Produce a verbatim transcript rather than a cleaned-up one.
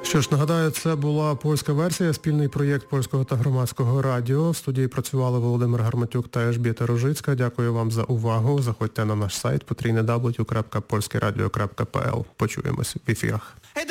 Що ж, нагадаю, це була польська версія, спільний проєкт Польського та Громадського радіо. В студії працювали Володимир Гарматюк та Ельжбіта Ружицька. Дякую вам за увагу. Заходьте на наш сайт потрійне дабл ю крапка польське радіо крапка пе ел. Почуємось в ефірах.